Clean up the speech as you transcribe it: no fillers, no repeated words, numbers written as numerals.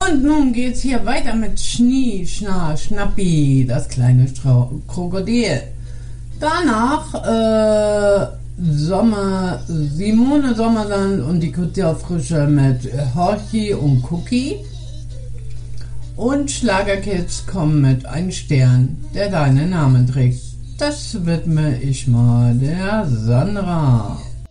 Und nun geht's hier weiter mit Schnie, Schna, Schnappi, das kleine Krokodil. Danach Simone Sommerland und die Kulturfrische mit Horchi und Cookie. Und Schlagerkids kommen mit Ein Stern, der deinen Namen trägt. Das widme ich mal der Sandra.